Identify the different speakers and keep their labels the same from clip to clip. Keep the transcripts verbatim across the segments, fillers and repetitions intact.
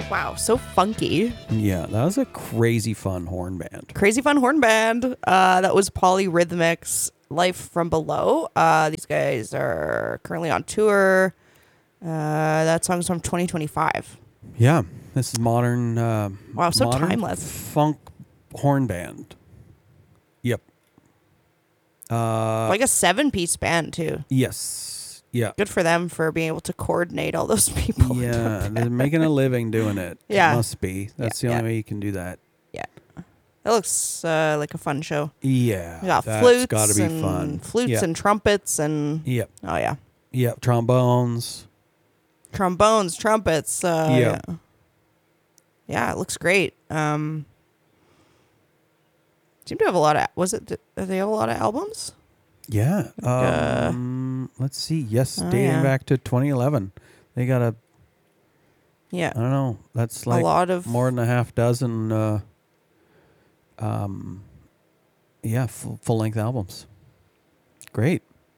Speaker 1: Wow, so funky.
Speaker 2: Yeah, that was a crazy fun horn band.
Speaker 1: Crazy fun horn band. Uh, that was Polyrhythmics, Life from Below. Uh, these guys are currently on tour. Uh, that song's from twenty twenty-five.
Speaker 2: Yeah, this is modern. Uh,
Speaker 1: Wow, so
Speaker 2: modern
Speaker 1: timeless.
Speaker 2: Funk horn band. Yep. Uh,
Speaker 1: Like a seven-piece band, too.
Speaker 2: yes. Yeah.
Speaker 1: Good for them for being able to coordinate all those people.
Speaker 2: Yeah, they're making a living doing it.
Speaker 1: Yeah.
Speaker 2: It must be. That's
Speaker 1: Yeah,
Speaker 2: the only
Speaker 1: yeah.
Speaker 2: way you can do that.
Speaker 1: Yeah. That looks uh, like a fun show.
Speaker 2: Yeah.
Speaker 1: We got
Speaker 2: that's
Speaker 1: flutes
Speaker 2: gotta be
Speaker 1: and
Speaker 2: fun.
Speaker 1: flutes
Speaker 2: yeah.
Speaker 1: and trumpets and
Speaker 2: Yep.
Speaker 1: oh yeah,
Speaker 2: Yep. Trombones.
Speaker 1: trombones, trumpets. Uh,
Speaker 2: Yeah.
Speaker 1: yeah. Yeah, it looks great. Um, seem to have a lot of. Was it? Do they have a lot of albums?
Speaker 2: Yeah.
Speaker 1: uh,
Speaker 2: Um, let's see. Yes,
Speaker 1: oh,
Speaker 2: dating
Speaker 1: yeah.
Speaker 2: back to twenty eleven. They got a,
Speaker 1: Yeah,
Speaker 2: I don't know, that's like
Speaker 1: a lot of
Speaker 2: more than a half dozen, uh, um, yeah, full, full-length albums. Great.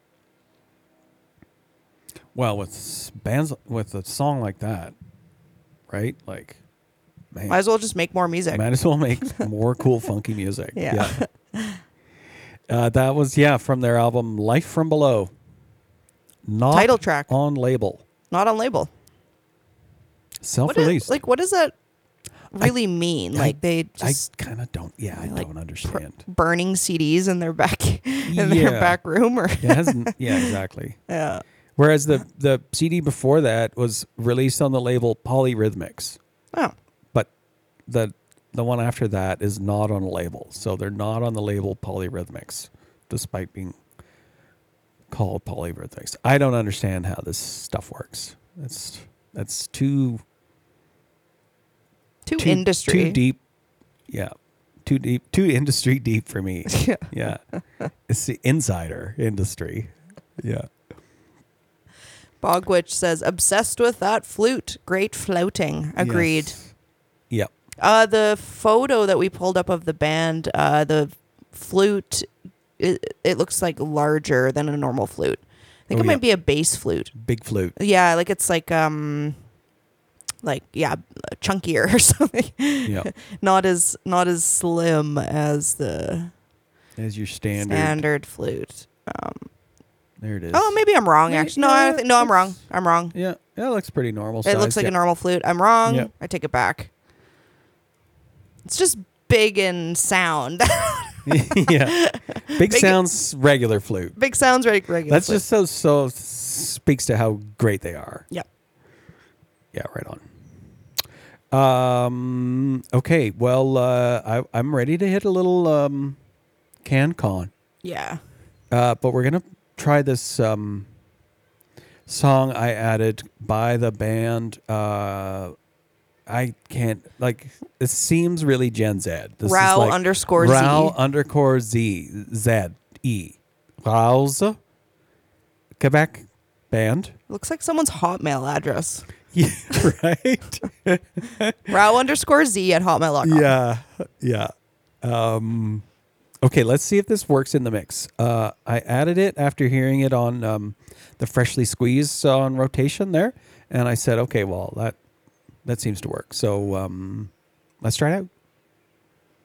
Speaker 2: Well, with s- bands, with a song like that, right? Like, man,
Speaker 1: Might as well just make more music.
Speaker 2: might as well make more cool, funky music.
Speaker 1: Yeah.
Speaker 2: Yeah. Uh, that was, yeah, from their album Life from Below. Not
Speaker 1: Title track,
Speaker 2: on label.
Speaker 1: not on label. What is,
Speaker 2: Self-released.
Speaker 1: like, what does that really mean?
Speaker 2: I-
Speaker 1: like they
Speaker 2: I
Speaker 1: just
Speaker 2: kind of don't, yeah, I
Speaker 1: like,
Speaker 2: don't understand.
Speaker 1: burning C Ds in their back in
Speaker 2: Yeah.
Speaker 1: their back room, or
Speaker 2: It hasn't, yeah, exactly.
Speaker 1: yeah.
Speaker 2: Whereas the, the C D before that was released on the label Polyrhythmics.
Speaker 1: Oh,
Speaker 2: But the the one after that is not on a label. So they're not on the label Polyrhythmics, despite being called Polyrhythmics. I don't understand how this stuff works. That's that's too
Speaker 1: too,
Speaker 2: too
Speaker 1: industry.
Speaker 2: too deep. Yeah, too deep, too industry deep for me.
Speaker 1: Yeah.
Speaker 2: Yeah, it's the insider industry. Yeah.
Speaker 1: Bogwitch says obsessed with that flute. Great flouting. Agreed.
Speaker 2: Yes. Yep.
Speaker 1: Uh, the photo that we pulled up of the band, uh, the flute, it, it looks like larger than a normal flute. I think
Speaker 2: Oh,
Speaker 1: it might
Speaker 2: yeah.
Speaker 1: be a bass flute.
Speaker 2: Big flute.
Speaker 1: Yeah, like it's like um, like yeah, chunkier or something.
Speaker 2: Yeah.
Speaker 1: Not as not as slim as the
Speaker 2: As your standard.
Speaker 1: standard flute. Um,
Speaker 2: There it is.
Speaker 1: oh, maybe I'm wrong.
Speaker 2: Maybe-
Speaker 1: Actually, no, I
Speaker 2: yeah,
Speaker 1: th- no, I'm wrong.
Speaker 2: it's-
Speaker 1: I'm wrong.
Speaker 2: Yeah, that looks pretty normal.
Speaker 1: It looks
Speaker 2: size,
Speaker 1: like
Speaker 2: yeah.
Speaker 1: a normal flute. I'm wrong.
Speaker 2: Yeah.
Speaker 1: I take it back. It's just big in sound.
Speaker 2: Yeah, big,
Speaker 1: Big-
Speaker 2: sounds regular flute.
Speaker 1: Big sounds reg- regular.
Speaker 2: That's
Speaker 1: flute.
Speaker 2: just so so speaks to how great they are.
Speaker 1: Yep.
Speaker 2: Yeah, right on. Um. Okay. Well, uh, I, I'm ready to hit a little um, CanCon.
Speaker 1: Yeah.
Speaker 2: Uh, but we're gonna try this um, song I added by the band. Uh, I can't like. It seems really Gen Z. This
Speaker 1: Rao
Speaker 2: is like
Speaker 1: underscore
Speaker 2: Rao
Speaker 1: Z.
Speaker 2: underscore Z Z E. Rao's Quebec band.
Speaker 1: Looks like someone's Hotmail address.
Speaker 2: Yeah, right.
Speaker 1: Rao underscore Z at hotmail dot com.
Speaker 2: Yeah, yeah. Um, okay, let's see if this works in the mix. Uh, I added it after hearing it on um, the Freshly Squeezed on rotation there, and I said, okay, well that that seems to work. So um, let's try it out.